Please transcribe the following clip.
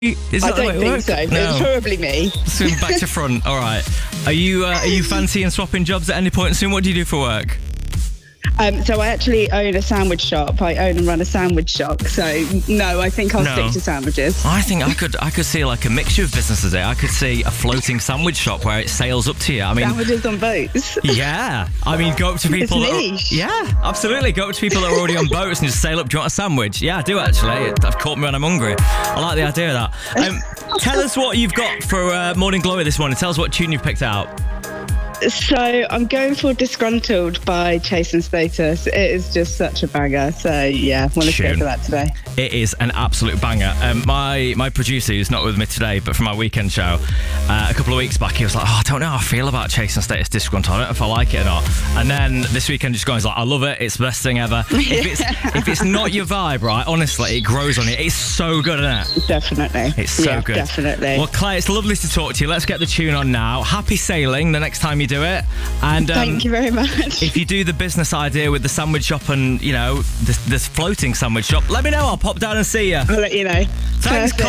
Is I that the way don't it think works? so. No. It's probably me. Swing back to front. All right. Are you fancy and swapping jobs at any point soon? What do you do for work? So I actually own a sandwich shop. I own and run a sandwich shop. So no, I think I'll stick to sandwiches. I think I could see like a mixture of businesses there. I could see a floating sandwich shop where it sails up to you. I mean, Sandwiches on boats. yeah. I mean, go up to people. It's niche. Absolutely. Go up to people that are already on boats and just sail up. Do you want a sandwich? Yeah, I do actually. I've caught me when I'm hungry. I like the idea of that. Tell us what you've got for Morning Glory this morning. Tell us what tune you've picked out. So I'm going for Disgruntled by Chase and Status. It is just such a banger. So yeah, I want to go for that today. It is an absolute banger. My producer, who's not with me today, but from my weekend show, a couple of weeks back, he was like, I don't know how I feel about Chase and Status Disgruntled. I don't know if I like it or not. And then this weekend just going, he's like, I love it. It's the best thing ever. If it's not your vibe, right, honestly, it grows on you. It's so good, isn't it? Definitely. It's so good. Definitely. Well, Claire, it's lovely to talk to you. Let's get the tune on now. Happy sailing the next time you do it. And thank you very much. If you do the business idea with the sandwich shop and, you know, this floating sandwich shop, let me know. I'll pop down and see you. I'll let you know. Thanks, Claire.